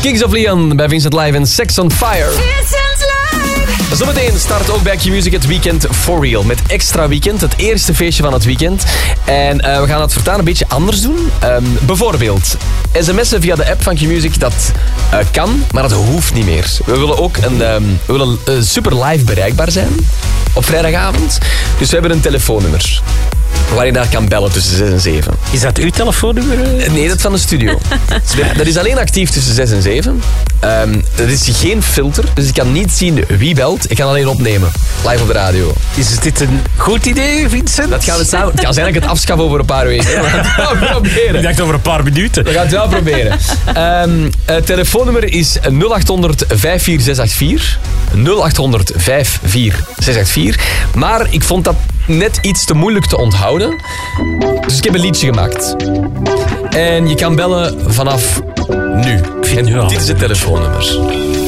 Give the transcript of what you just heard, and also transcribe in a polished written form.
Kings of Leon bij Vincent Live en Sex on Fire. Zometeen start ook bij Q-Music het weekend For Real. Met Extra Weekend, het eerste feestje van het weekend. En we gaan het voortaan een beetje anders doen. Bijvoorbeeld sms'en via de app van Q-Music, dat kan, maar dat hoeft niet meer. We willen ook super live bereikbaar zijn op vrijdagavond. Dus we hebben een telefoonnummer waar je daar kan bellen tussen 6 en 7. Is dat uw telefoonnummer? Nee, dat is van de studio. Dat is alleen actief tussen 6 en 7. Er is geen filter, dus ik kan niet zien wie belt. Ik kan alleen opnemen, live op de radio. Is dit een goed idee, Vincent? Dat gaan we samen. Het kan zijn dat ik het afschaf over een paar weken. We gaan het wel proberen. Ik dacht over een paar minuten. We gaan het wel proberen. Het telefoonnummer is 0800 54684. 0800 54684. Maar ik vond dat net iets te moeilijk te onthouden. Dus ik heb een liedje gemaakt. En je kan bellen vanaf nu. En dit is het telefoonnummer.